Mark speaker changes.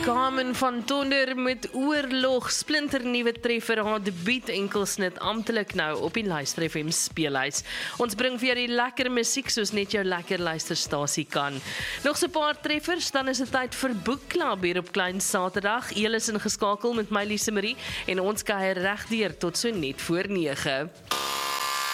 Speaker 1: Carmen van Tonder met Oorlog, splinternuwe treffer, haar debuut enkelsnit amptelik nou op die Luister FM speellys. Ons bring vir jou die lekker musiek soos net jou lekker luisterstasie kan. Nog so 'n paar treffers, dan is dit tyd vir Boekklub hier op Klein Saterdag. Elis ingeskakel met my Lise Marie en ons kuier regdeur tot so net voor 9.